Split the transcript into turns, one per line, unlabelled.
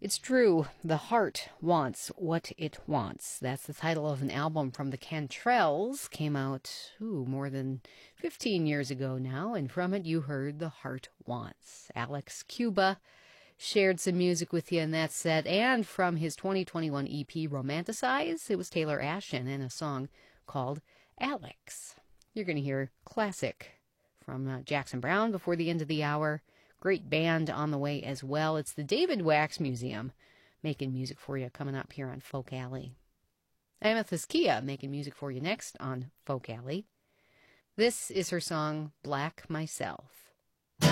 It's true, the heart wants what it wants. That's the title of an album from the Cantrells. Came out, more than 15 years ago now, and from it you heard The Heart Wants. Alex Cuba shared some music with you in that set, and from his 2021 EP, Romanticize, it was Taylor Ashton and a song called Alex. You're going to hear classic from Jackson Browne before the end of the hour. Great band on the way as well. It's the David Wax Museum making music for you coming up here on Folk Alley. Amethyst Kia making music for you next on Folk Alley. This is her song, Black Myself.